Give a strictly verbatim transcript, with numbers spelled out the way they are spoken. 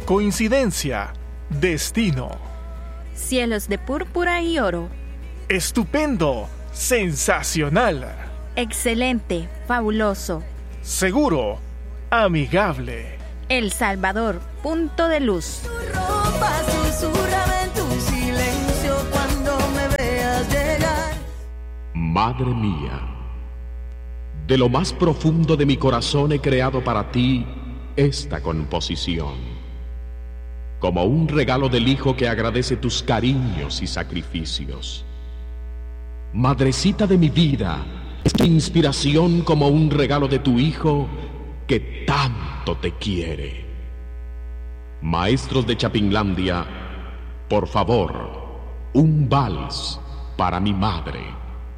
Coincidencia. Destino. Cielos de púrpura y oro. Estupendo. Sensacional. Excelente. Fabuloso. Seguro. Amigable. El Salvador. Punto de luz. Tu ropa, susurrame en tu silencio cuando me veas llegar. Madre mía, de lo más profundo de mi corazón he creado para ti esta composición, como un regalo del hijo que agradece tus cariños y sacrificios. Madrecita de mi vida, esta inspiración como un regalo de tu hijo que tanto te quiere. Maestros de Chapinlandia, por favor, un vals para mi madre.